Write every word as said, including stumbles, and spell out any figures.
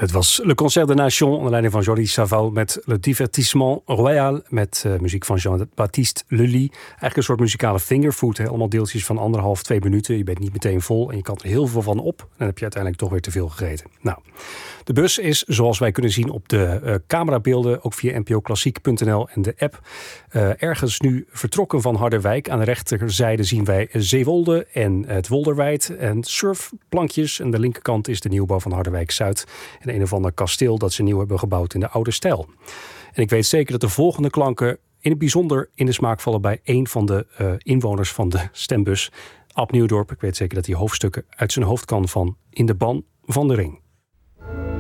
Het was Le Concert de Nation onder leiding van Jordi Savall met Le Divertissement Royal met uh, muziek van Jean-Baptiste Lully. Eigenlijk een soort muzikale fingerfood. Hè? Allemaal deeltjes van anderhalf, twee minuten. Je bent niet meteen vol en je kan er heel veel van op. En dan heb je uiteindelijk toch weer te veel gegeten. Nou, de bus is, zoals wij kunnen zien op de uh, camerabeelden, ook via n p o klassiek punt n l en de app, uh, ergens nu vertrokken van Harderwijk. Aan de rechterzijde zien wij Zeewolde en het Wolderwijd en surfplankjes. En de linkerkant is de nieuwbouw van Harderwijk-Zuid. En een of ander kasteel dat ze nieuw hebben gebouwd in de oude stijl. En ik weet zeker dat de volgende klanken in het bijzonder in de smaak vallen bij een van de uh, inwoners van de stembus, Ab Nieuwdorp. Ik weet zeker dat hij hoofdstukken uit zijn hoofd kan van In de ban van de ring.